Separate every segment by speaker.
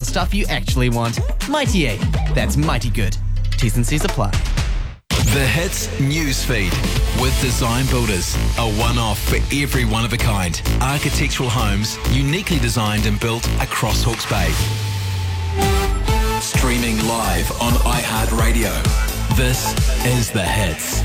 Speaker 1: stuff you actually want. Mighty 8. That's mighty good. T's and C's apply.
Speaker 2: The Hits Newsfeed with Design Builders. A one-off for every one-of-a-kind. Architectural homes uniquely designed and built across Hawke's Bay. Streaming live on iHeartRadio. This is The Hits.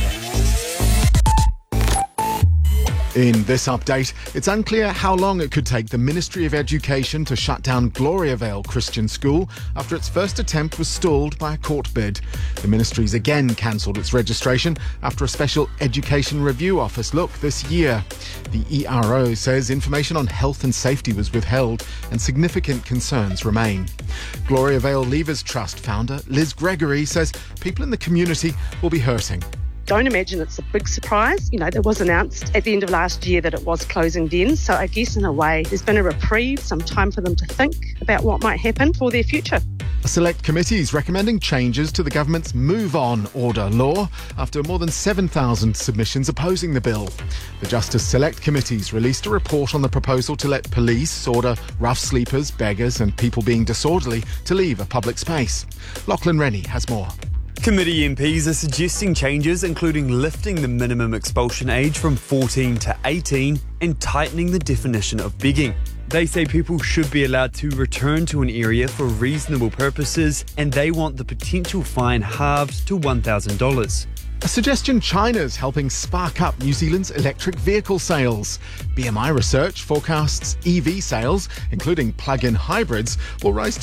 Speaker 3: In this update, it's unclear how long it could take the Ministry of Education to shut down Gloriavale Christian School after its first attempt was stalled by a court bid. The ministry's again cancelled its registration after a special Education Review Office look this year. The ERO says information on health and safety was withheld and significant concerns remain. Gloriavale Leavers Trust founder Liz Gregory says people in the community will be hurting.
Speaker 4: Don't imagine it's a big surprise. It was announced at the end of last year that it was closing then. So I guess in a way, there's been a reprieve, some time for them to think about what might happen for their future.
Speaker 3: A select committee is recommending changes to the government's Move On order law after more than 7,000 submissions opposing the bill. The Justice Select Committee's released a report on the proposal to let police order rough sleepers, beggars and people being disorderly to leave a public space. Lachlan Rennie has more.
Speaker 5: Committee MPs are suggesting changes including lifting the minimum expulsion age from 14 to 18 and tightening the definition of begging. They say people should be allowed to return to an area for reasonable purposes and they want the potential fine halved to $1,000.
Speaker 3: A suggestion China's helping spark up New Zealand's electric vehicle sales. BMI research forecasts EV sales, including plug-in hybrids, will rise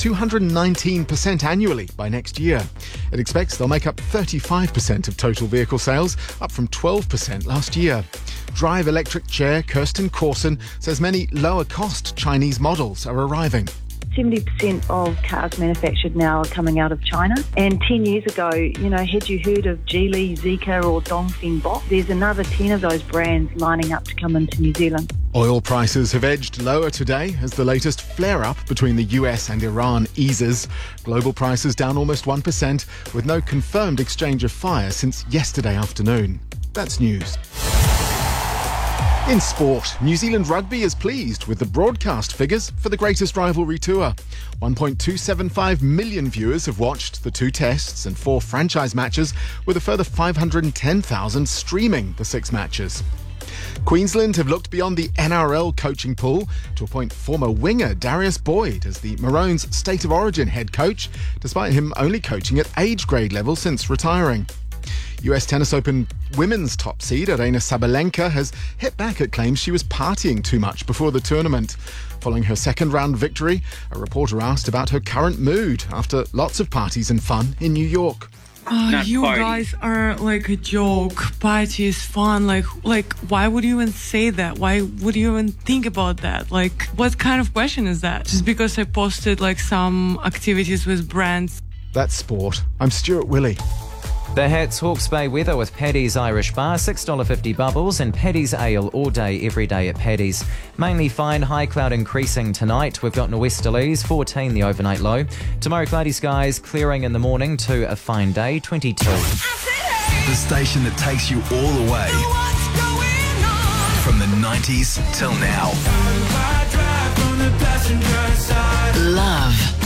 Speaker 3: 219% annually by next year. It expects they'll make up 35% of total vehicle sales, up from 12% last year. Drive Electric Chair Kirsten Corson says many lower-cost Chinese models are arriving.
Speaker 6: 70% of cars manufactured now are coming out of China. And 10 years ago, had you heard of Geely, Zeekr or Dongfeng Bok? There's another 10 of those brands lining up to come into New Zealand.
Speaker 3: Oil prices have edged lower today as the latest flare-up between the US and Iran eases. Global prices down almost 1%, with no confirmed exchange of fire since yesterday afternoon. That's news. In sport, New Zealand Rugby is pleased with the broadcast figures for the greatest rivalry tour. 1.275 million viewers have watched the 2 tests and 4 franchise matches, with a further 510,000 streaming the 6 matches. Queensland have looked beyond the NRL coaching pool to appoint former winger Darius Boyd as the Maroons' State of Origin head coach, despite him only coaching at age grade level since retiring. US Tennis Open women's top seed Aryna Sabalenka has hit back at claims she was partying too much before the tournament. Following her second round victory, a reporter asked about her current mood after lots of parties and fun in New York.
Speaker 7: You guys are like a joke. Party is fun. Like, why would you even say that? Why would you even think about that? Like, what kind of question is that? Just because I posted some activities with brands.
Speaker 3: That's sport. I'm Stuart Willey.
Speaker 8: The Hits Hawke's Bay weather with Paddy's Irish Bar, $6.50 bubbles, and Paddy's Ale all day, every day at Paddy's. Mainly fine, high cloud increasing tonight. We've got norwesterlies, 14 the overnight low. Tomorrow, cloudy skies, clearing in the morning to a fine day, 22.
Speaker 2: The station that takes you all the way. From the 90s till now.
Speaker 1: Love.